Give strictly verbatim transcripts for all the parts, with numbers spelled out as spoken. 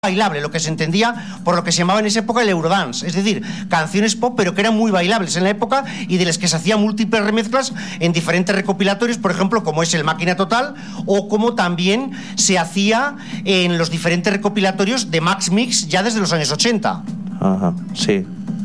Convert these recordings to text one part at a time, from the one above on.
bailable, lo que se entendía por lo que se llamaba en esa época el Eurodance, es decir, canciones pop pero que eran muy bailables en la época y de las que se hacían múltiples remezclas en diferentes recopilatorios, por ejemplo, como es el Máquina Total o como también se hacía en los diferentes recopilatorios de Max Mix ya desde los años ochenta. Ajá, sí.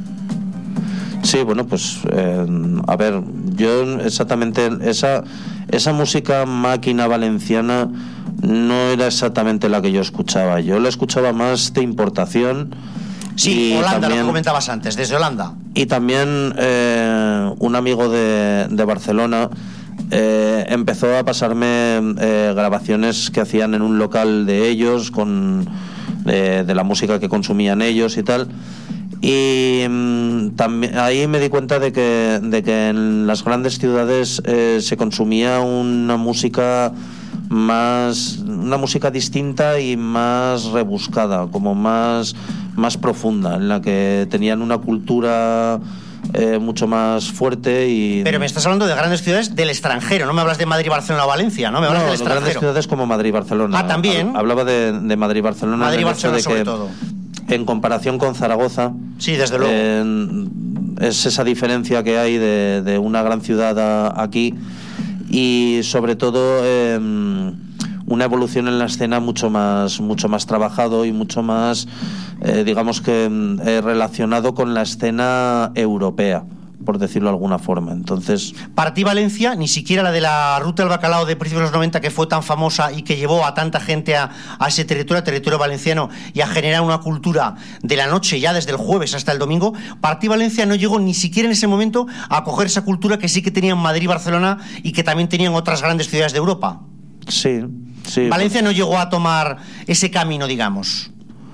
Sí, bueno, pues eh, a ver, yo exactamente esa, esa música máquina valenciana no era exactamente la que yo escuchaba. Yo la escuchaba más de importación. Sí, Holanda, también, lo que comentabas antes, desde Holanda. Y también eh, un amigo de, de Barcelona eh, empezó a pasarme eh, grabaciones que hacían en un local de ellos, con de, de la música que consumían ellos y tal. Y mmm, también ahí me di cuenta de que, de que en las grandes ciudades eh, se consumía una música más una música distinta y más rebuscada, como más más profunda, en la que tenían una cultura eh, mucho más fuerte. Y pero me estás hablando de grandes ciudades del extranjero, no me hablas de Madrid, Barcelona o Valencia, no me hablas no, del extranjero. Grandes ciudades como Madrid, Barcelona. Ah, también. Hablaba de, de Madrid, Barcelona. Madrid, Barcelona, de sobre que, todo. En comparación con Zaragoza, sí, desde luego. Eh, es esa diferencia que hay de, de una gran ciudad a, aquí, y sobre todo eh, una evolución en la escena mucho más mucho más trabajado y mucho más eh, digamos que eh, relacionado con la escena europea, por decirlo de alguna forma. Entonces, para ti Valencia, ni siquiera la de la Ruta del Bacalao de principios de los noventa, que fue tan famosa y que llevó a tanta gente a, a ese territorio, a territorio valenciano, y a generar una cultura de la noche ya desde el jueves hasta el domingo, para ti Valencia no llegó ni siquiera en ese momento a coger esa cultura que sí que tenían Madrid y Barcelona y que también tenían otras grandes ciudades de Europa. Sí, sí. Valencia no llegó a tomar ese camino, digamos.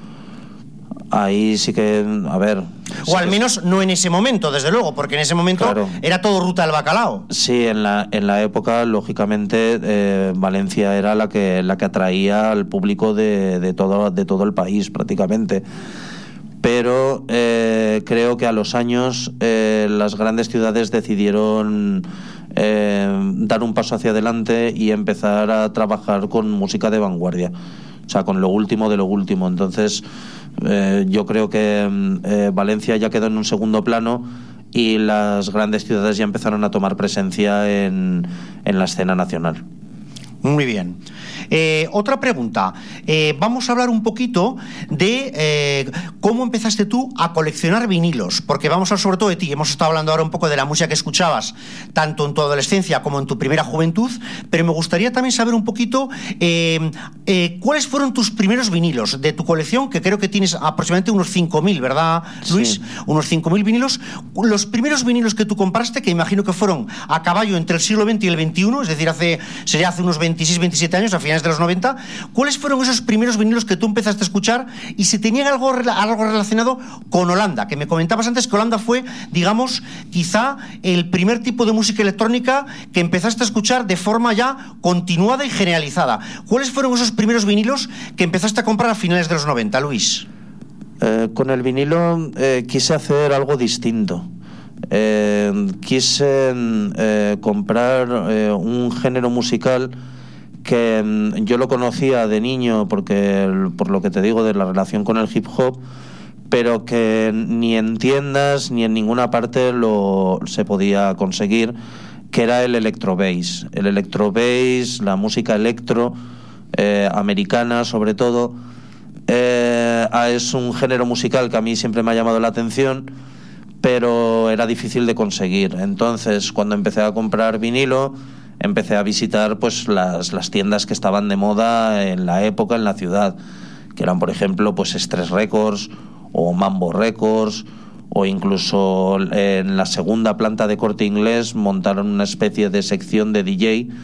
Ahí sí que, a ver... O al menos no en ese momento, desde luego, porque en ese momento claro, era todo Ruta del Bacalao. Sí, en la en la época, lógicamente, eh, Valencia era la que la que atraía al público de, de todo de todo el país, prácticamente. Pero eh, creo que a los años eh, las grandes ciudades decidieron eh, dar un paso hacia adelante y empezar a trabajar con música de vanguardia, o sea, con lo último de lo último. Entonces, eh, yo creo que eh, Valencia ya quedó en un segundo plano y las grandes ciudades ya empezaron a tomar presencia en, en la escena nacional. Muy bien. Eh, otra pregunta. Eh, vamos a hablar un poquito de eh, cómo empezaste tú a coleccionar vinilos, porque vamos a hablar sobre todo de ti. Hemos estado hablando ahora un poco de la música que escuchabas, tanto en tu adolescencia como en tu primera juventud, pero me gustaría también saber un poquito eh, eh, cuáles fueron tus primeros vinilos de tu colección, que creo que tienes aproximadamente unos cinco mil, ¿verdad, Luis? Sí. Unos cinco mil vinilos. Los primeros vinilos que tú compraste, que imagino que fueron a caballo entre el siglo veinte y el veintiuno, es decir, hace sería hace unos veintiséis, veintisiete años, a finales de los noventa, ¿cuáles fueron esos primeros vinilos que tú empezaste a escuchar y si tenían algo, algo relacionado con Holanda? Que me comentabas antes que Holanda fue, digamos, quizá el primer tipo de música electrónica que empezaste a escuchar de forma ya continuada y generalizada. ¿Cuáles fueron esos primeros vinilos que empezaste a comprar a finales de los noventa, Luis? Eh, con el vinilo eh, quise hacer algo distinto. Eh, quise eh, comprar eh, un género musical que mm, yo lo conocía de niño porque por lo que te digo de la relación con el hip hop, pero que ni en tiendas ni en ninguna parte lo se podía conseguir, que era el electro bass. El electro bass, la música electro eh, americana sobre todo, eh, es un género musical que a mí siempre me ha llamado la atención, pero era difícil de conseguir. Entonces, cuando empecé a comprar vinilo, empecé a visitar pues las, las tiendas que estaban de moda en la época en la ciudad, que eran, por ejemplo, pues Stress Records o Mambo Records, o incluso en la segunda planta de Corte Inglés montaron una especie de sección de D J.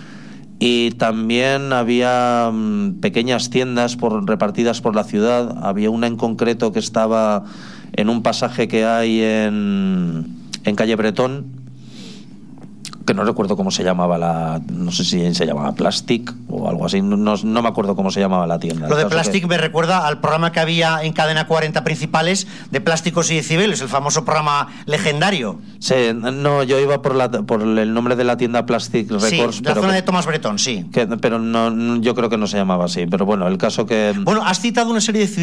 Y también había um, pequeñas tiendas por, repartidas por la ciudad. Había una en concreto que estaba en un pasaje que hay en, en calle Bretón, que no recuerdo cómo se llamaba la, no sé si se llamaba Plastic o algo así, no, no, no me acuerdo cómo se llamaba la tienda. Lo de Plastic que... me recuerda al programa que había en Cadena cuarenta Principales de Plásticos y Decibeles, el famoso programa legendario. Sí, no, yo iba por la por el nombre de la tienda Plastic Records. Sí, la pero zona que, de Tomás Bretón, sí. Que, pero no, yo creo que no se llamaba así, pero bueno, el caso que... Bueno, has citado una serie de